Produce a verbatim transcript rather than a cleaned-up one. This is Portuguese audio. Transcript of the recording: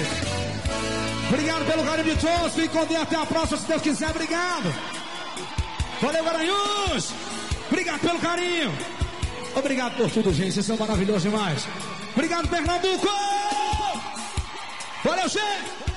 gente. Obrigado pelo carinho de todos. Fique com Deus, até a próxima, se Deus quiser. Obrigado. Valeu, Garanhuns. Obrigado pelo carinho. Obrigado por tudo, gente. Vocês são maravilhosos demais. Obrigado, Pernambuco. Valeu, gente.